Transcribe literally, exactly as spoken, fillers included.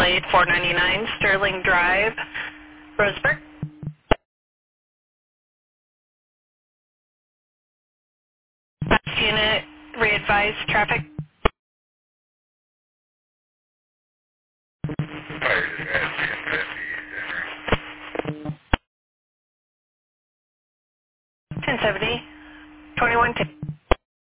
Blade four ninety-nine, Sterling Drive, Roseburg. Last unit, re-advise traffic. ten seventy, twenty-one ten.